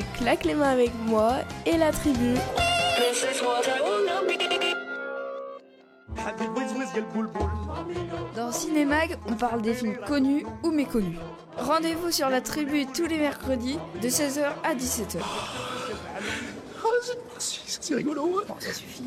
Claque les mains avec moi et la tribu. Dans Cinémag, on parle des films connus ou méconnus. Rendez-vous sur la tribu tous les mercredis de 16h à 17h. C'est rigolo. Bon, ça suffit.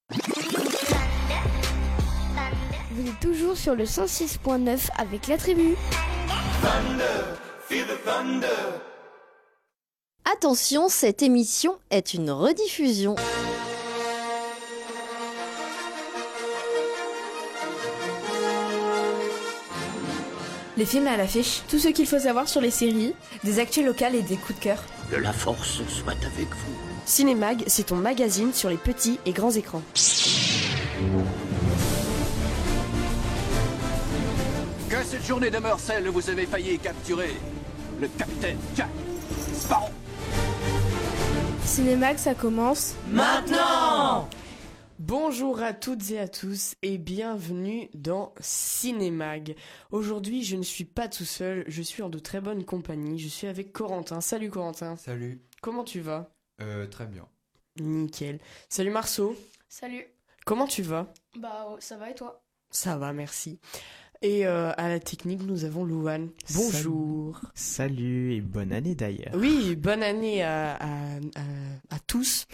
Vous êtes toujours sur le 106.9 avec la tribu. Attention, cette émission est une rediffusion. Les films à l'affiche, tout ce qu'il faut savoir sur les séries, des actus locales et des coups de cœur. Que la force soit avec vous. Cinémag, c'est ton magazine sur les petits et grands écrans. Que cette journée demeure celle où vous avez failli capturer le capitaine Jack Sparrow. Cinémag, ça commence Maintenant! Bonjour à toutes et à tous et bienvenue dans Cinémag. Aujourd'hui, je ne suis pas tout seul, je suis en de très bonne compagnie. Je suis avec Corentin. Salut Corentin. Salut. Comment tu vas ? Très bien. Nickel. Salut Marceau. Salut. Comment tu vas ? Bah ça va et toi ? Ça va, merci. Et à la technique, nous avons Louane. Bonjour. Salut et bonne année d'ailleurs. Oui, bonne année à tous.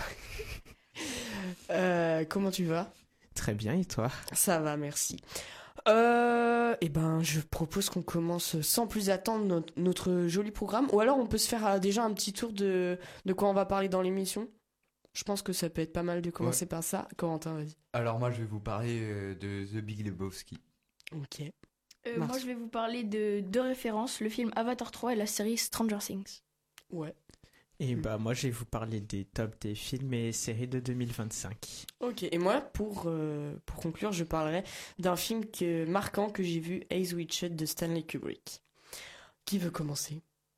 Comment tu vas ? Très bien, et toi ? Ça va, merci. Eh ben, je propose qu'on commence sans plus attendre notre joli programme. Ou alors on peut se faire déjà un petit tour de quoi on va parler dans l'émission. Je pense que ça peut être pas mal de commencer par ça. Corentin, vas-y. Alors moi, je vais vous parler de The Big Lebowski. Ok. Moi je vais vous parler de deux références, le film Avatar 3 et la série Stranger Things. Ouais. Et bah moi, je vais vous parler des tops des films et séries de 2025. Ok, et moi, pour conclure, je parlerai d'un film marquant que j'ai vu, Eyes Wide Shut de Stanley Kubrick. Qui veut commencer ?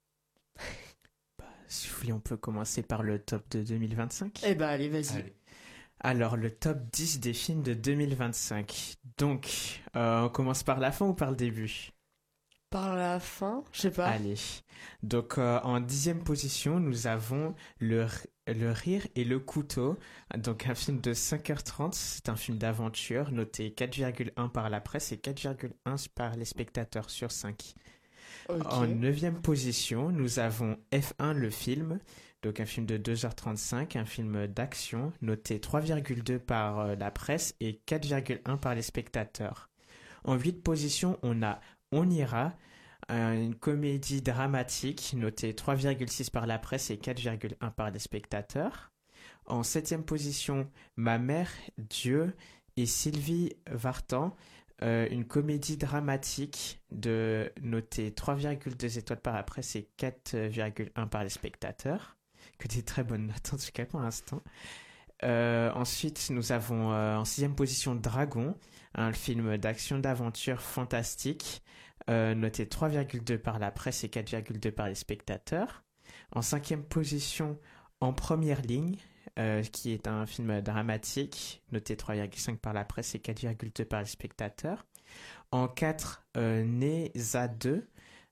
Si vous voulez, on peut commencer par le top de 2025. Eh bah allez, vas-y. Allez. Alors, le top 10 des films de 2025. Donc, on commence par la fin ou par le début ? Par la fin, je sais pas. Allez. Donc, en 10e position, nous avons le Rire et le couteau. Donc, un film de 5h30. C'est un film d'aventure noté 4,1 par la presse et 4,1 par les spectateurs sur 5. Okay. En 9e position, nous avons F1 le film. Donc, un film de 2h35, un film d'action noté 3,2 par la presse et 4,1 par les spectateurs. En 8e position, on a On ira, une comédie dramatique notée 3,6 par la presse et 4,1 par les spectateurs. En 7e position, Ma mère, Dieu et Sylvie Vartan, une comédie dramatique notée 3,2 étoiles par la presse et 4,1 par les spectateurs. Que des très bonnes notes en tout cas pour l'instant. Ensuite, nous avons en 6e position Dragon, un film d'action d'aventure fantastique, noté 3,2 par la presse et 4,2 par les spectateurs. En 5e position, En première ligne, qui est un film dramatique, noté 3,5 par la presse et 4,2 par les spectateurs. En 4, Neza 2,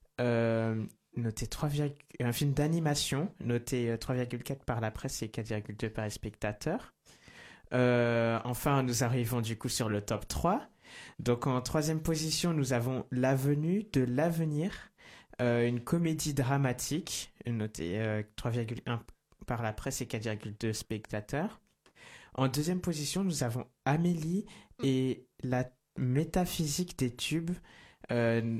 noté un film d'animation, noté 3,4 par la presse et 4,2 par les spectateurs. Enfin, nous arrivons du coup sur le top 3. Donc en 3e position, nous avons L'avenue de l'avenir, une comédie dramatique, notée 3,1 par la presse et 4,2 spectateurs. En 2e position, nous avons Amélie et la métaphysique des tubes, un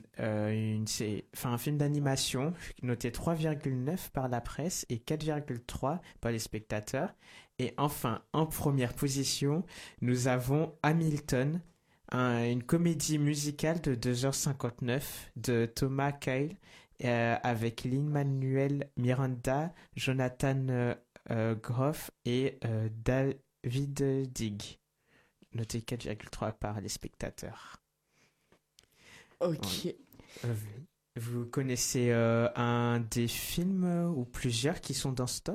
film d'animation noté 3,9 par la presse et 4,3 par les spectateurs. Et enfin, en première position, nous avons Hamilton, une comédie musicale de 2h59 de Thomas Cale, avec Lin-Manuel Miranda, Jonathan Groff et David Digg, noté 4,3 par les spectateurs. Ok. Vous connaissez un des films ou plusieurs qui sont dans ce top ?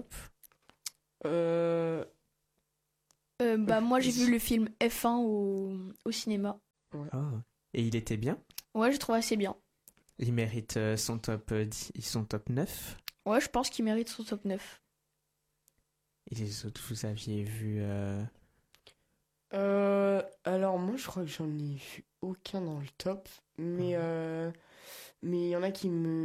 Moi j'ai vu le film F1 au cinéma. Ouais. Oh. Et il était bien ? Ouais, je trouve assez bien. Il mérite son top 10 et son top 9. Ouais, je pense qu'il mérite son top 9. Et les autres, vous aviez vu... Alors moi je crois que j'en ai vu aucun dans le top, mais il y en a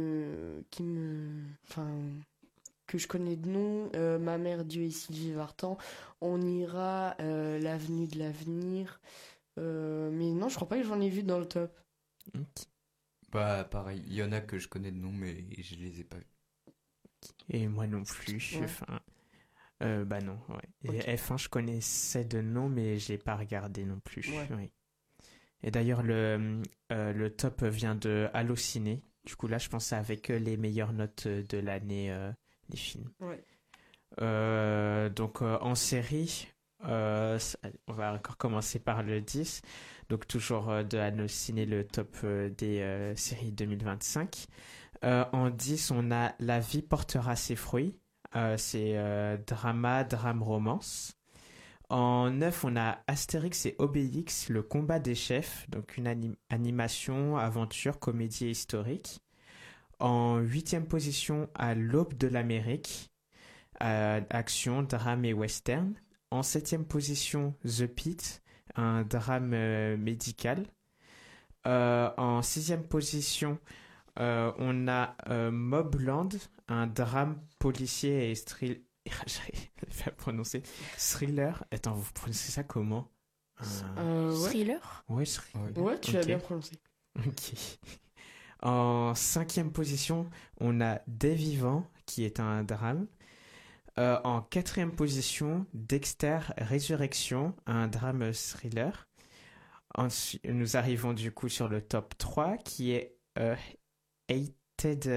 enfin que je connais de nom. Ma mère, Dieu et Sylvie Vartan, On ira, L'avenue de l'avenir, mais non, je crois pas que j'en ai vu dans le top. Bah pareil, il y en a que je connais de nom mais je les ai pas vus. Et moi non plus. Ouais. Enfin, bah non, ouais. Et Ok. F1, je connaissais de nom, mais je l'ai pas regardé non plus. Ouais. Oui. Et d'ailleurs, le top vient de Allociné. Du coup, là, je pense avec les meilleures notes de l'année, les films. Ouais. Donc, en série, on va encore commencer par le 10. Donc, toujours de Allociné, le top des séries 2025. En 10, on a La vie portera ses fruits. C'est drame, romance. En 9, on a Astérix et Obélix, le combat des chefs, donc une animation, aventure, comédie historique. En 8e position, À l'aube de l'Amérique, action, drame et western. En 7e position, The Pit, un drame médical. En 6e position, on a Mobland, un drame policier et j'arrive pas à prononcer. Thriller. Attends, vous prononcez ça comment? Ouais. Thriller. Ouais, Ouais, tu l'as Ok. bien prononcé. Ok. En 5e position, on a Des Vivants, qui est un drame. En 4e position, Dexter Résurrection, un drame thriller. Ensuite, nous arrivons du coup sur le top 3, qui est Hated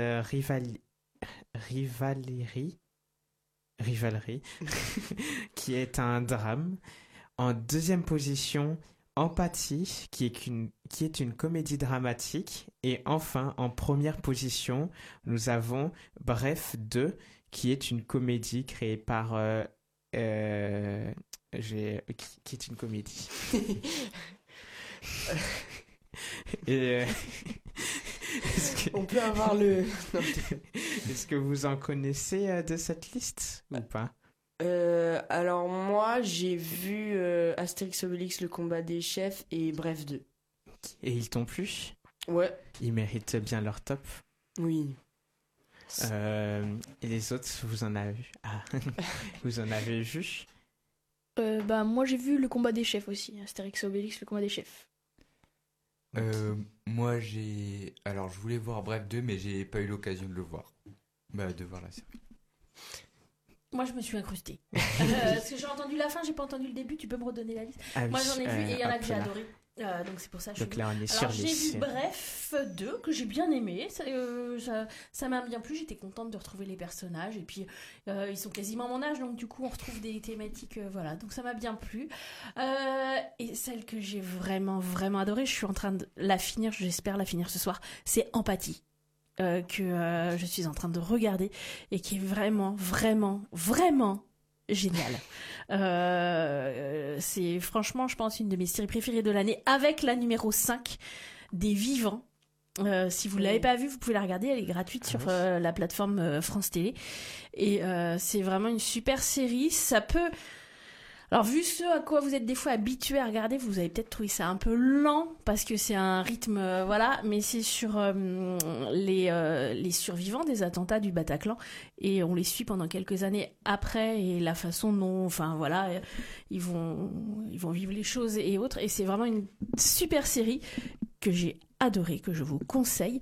Rivalry, qui est un drame. En 2e position, Empathie, qui est une comédie dramatique. Et enfin, en première position, nous avons Bref 2, qui est une comédie créée par... qui est une comédie. Et... On peut avoir le... Non, Est-ce que vous en connaissez de cette liste ou pas? alors moi j'ai vu Astérix Obélix, le combat des chefs et Bref 2. Et ils t'ont plu? Ouais, Ils méritent bien leur top. oui. Et les autres, vous en avez vu? Ah, vous en avez vu? Bah moi j'ai vu le combat des chefs aussi, Astérix et Obélix, le combat des chefs. Moi alors je voulais voir Bref 2 mais j'ai pas eu l'occasion de le voir. Bah de voir la série. Moi, je me suis incrustée. Parce que j'ai entendu la fin, j'ai pas entendu le début. Tu peux me redonner la liste? Ah Moi, oui, j'en ai vu et il y en a hop que j'ai là. adoré. Donc c'est pour ça que je Donc suis là, on est Alors sur j'ai les vu séries. Bref 2 que j'ai bien aimé, ça m'a bien plu, j'étais contente de retrouver les personnages et puis ils sont quasiment mon âge donc du coup on retrouve des thématiques voilà donc ça m'a bien plu et celle que j'ai vraiment vraiment adorée, je suis en train de la finir, j'espère la finir ce soir, c'est Empathie que je suis en train de regarder et qui est vraiment vraiment vraiment génial. C'est franchement, je pense, une de mes séries préférées de l'année, avec la numéro 5 des Vivants. Si vous ne l'avez pas vue, vous pouvez la regarder, elle est gratuite sur la plateforme France Télé. Et c'est vraiment une super série. Ça peut... Alors, vu ce à quoi vous êtes des fois habitués à regarder, vous avez peut-être trouvé ça un peu lent, parce que c'est un rythme, voilà, mais c'est sur les survivants des attentats du Bataclan, et on les suit pendant quelques années après, et la façon dont, enfin voilà, ils vont vivre les choses et autres, et c'est vraiment une super série que j'ai adoré, que je vous conseille.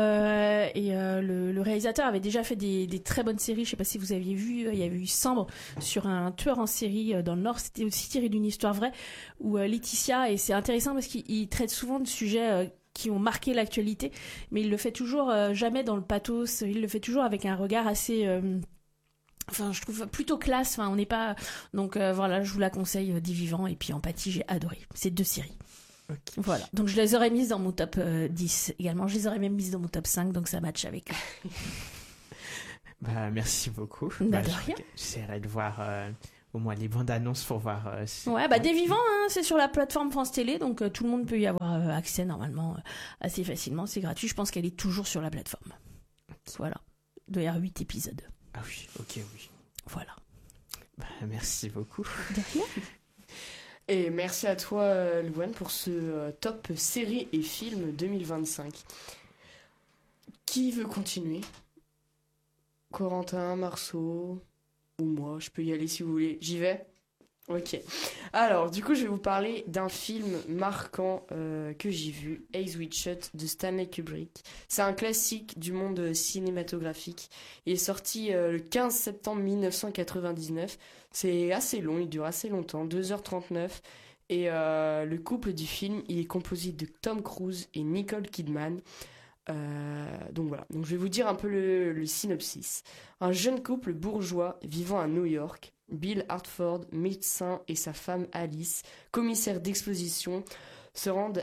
Le réalisateur avait déjà fait des très bonnes séries. Je sais pas si vous aviez vu, il y avait eu Sambre sur un tueur en série dans le Nord. C'était aussi tiré d'une histoire vraie où Laetitia, et c'est intéressant parce qu'il traite souvent de sujets qui ont marqué l'actualité, mais il le fait toujours jamais dans le pathos. Il le fait toujours avec un regard assez enfin, je trouve plutôt classe. Enfin, on n'est pas. Donc voilà, je vous la conseille, Des Vivants et puis Empathie, j'ai adoré. C'est 2 séries. Okay. Voilà, donc je les aurais mises dans mon top 10 également, je les aurais même mises dans mon top 5, donc ça match avec eux. Bah, merci beaucoup. Bah, de rien. J'essaierai de voir au moins les bandes annonces pour voir. Ouais, bah Des Vivants, hein, c'est sur la plateforme France Télé, donc tout le monde peut y avoir accès normalement assez facilement. C'est gratuit. Je pense qu'elle est toujours sur la plateforme. Voilà. Il doit y avoir 8 épisodes. Ah oui, ok, oui. Voilà. Bah, merci beaucoup. De rien. Et merci à toi, Louane, pour ce top série et film 2025. Qui veut continuer? Corentin, Marceau ou moi? Je peux y aller si vous voulez. J'y vais? Ok. Alors, du coup, je vais vous parler d'un film marquant que j'ai vu, Eyes Wide Shut de Stanley Kubrick. C'est un classique du monde cinématographique. Il est sorti le 15 septembre 1999. C'est assez long, il dure assez longtemps, 2h39. Et le couple du film, il est composé de Tom Cruise et Nicole Kidman. Donc voilà, donc je vais vous dire un peu le synopsis. Un jeune couple bourgeois vivant à New York, Bill Hartford, médecin, et sa femme Alice, commissaire d'exposition, se rendent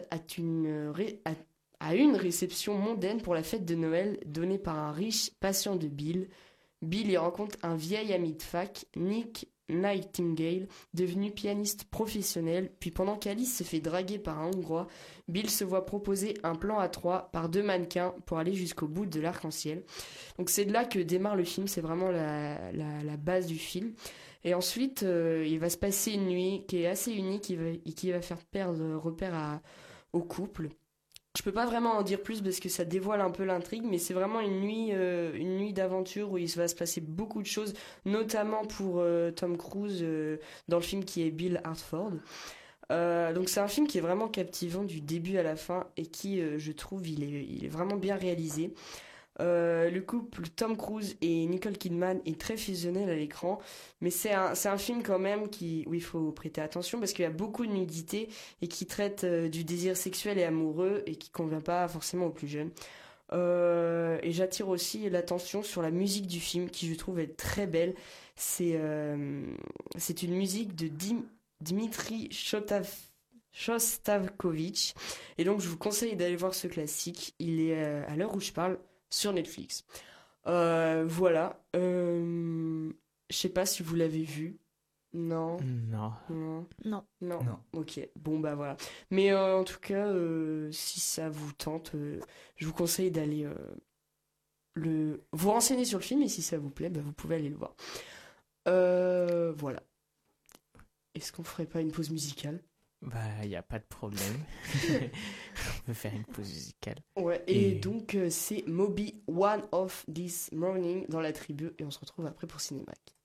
à une réception mondaine pour la fête de Noël donnée par un riche patient de Bill. Bill y rencontre un vieil ami de fac, Nick Nightingale, devenu pianiste professionnel, puis pendant qu'Alice se fait draguer par un Hongrois, Bill se voit proposer un plan à 3 par 2 mannequins pour aller jusqu'au bout de l'arc-en-ciel. Donc c'est de là que démarre le film, c'est vraiment la base du film. Et ensuite, il va se passer une nuit qui est assez unique et qui va faire perdre repère au couple. Je peux pas vraiment en dire plus parce que ça dévoile un peu l'intrigue, mais c'est vraiment une nuit d'aventure où il va se passer beaucoup de choses, notamment pour Tom Cruise dans le film qui est Bill Hartford. Donc c'est un film qui est vraiment captivant du début à la fin et qui, je trouve, il est vraiment bien réalisé. Le couple Tom Cruise et Nicole Kidman est très fusionnel à l'écran, mais c'est un film quand même où il faut prêter attention parce qu'il y a beaucoup de nudité et qui traite du désir sexuel et amoureux et qui convient pas forcément aux plus jeunes. Et j'attire aussi l'attention sur la musique du film qui je trouve est très belle. C'est une musique de Dmitri Shostakovich et donc je vous conseille d'aller voir ce classique. Il est à l'heure où je parle sur Netflix. Voilà. Je sais pas si vous l'avez vu. Non. Non. Ok. Bon bah voilà. Mais en tout cas, si ça vous tente, je vous conseille d'aller vous renseigner sur le film et si ça vous plaît, bah, vous pouvez aller le voir. Voilà. Est-ce qu'on ferait pas une pause musicale? Bah, il n'y a pas de problème. On peut faire une pause musicale. Ouais, et donc c'est Moby One of This Morning dans la tribu et on se retrouve après pour Cinémac.